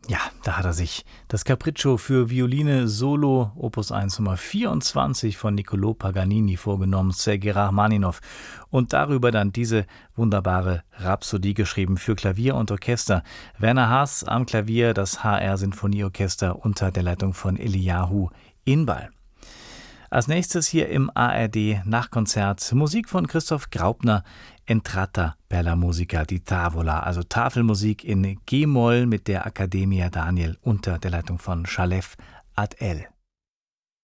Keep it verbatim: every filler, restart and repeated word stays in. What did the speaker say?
Ja, da hat er sich das Capriccio für Violine Solo Opus eins Nummer vierundzwanzig von Niccolò Paganini vorgenommen, Sergei Rachmaninow, und darüber dann diese wunderbare Rhapsodie geschrieben für Klavier und Orchester. Werner Haas am Klavier, das H R Sinfonieorchester unter der Leitung von Eliyahu Inbal. Als nächstes hier im A R D Nachkonzert Musik von Christoph Graupner, Entrata per la musica di tavola, also Tafelmusik in G-Moll mit der Accademia Daniel unter der Leitung von Shalev Ad-El.